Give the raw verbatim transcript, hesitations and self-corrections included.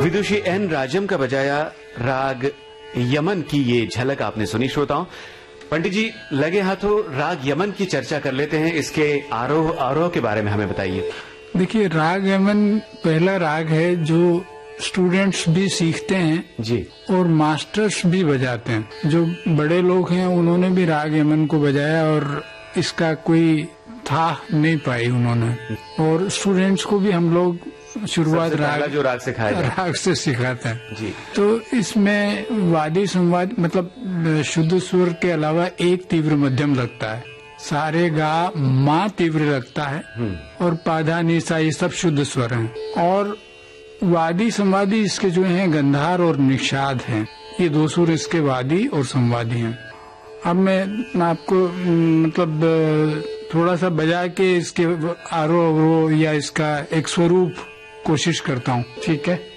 विदुषी N राजम का बजाया राग यमन की ये झलक आपने सुनी श्रोताओं। पंडित जी लगे हाथों राग यमन की चर्चा कर लेते हैं, इसके आरोह आरोह के बारे में हमें बताइए। देखिए, राग यमन पहला राग है जो स्टूडेंट्स भी सीखते हैं जी और मास्टर्स भी बजाते हैं। जो बड़े लोग हैं उन्होंने भी राग यमन को बजाया और इसका कोई था नहीं पाई उन्होंने, और स्टूडेंट्स को भी हम लोग शुरुआत राग जो राग सिखाया राग से सिखाते हैं जी। तो इसमें वादी संवाद मतलब शुद्ध स्वर के अलावा एक तीव्र मध्यम लगता है, सारे गा माँ तीव्र लगता है और पाधा निसा ये सब शुद्ध स्वर हैं, और वादी संवादी इसके जो हैं गंधार और निषाद हैं, ये दो सुर इसके वादी और संवादी हैं। अब मैं आपको मतलब थोड़ा सा बजा के इसके आरोह अवरोह या इसका एक स्वरूप कोशिश करता हूँ, ठीक है।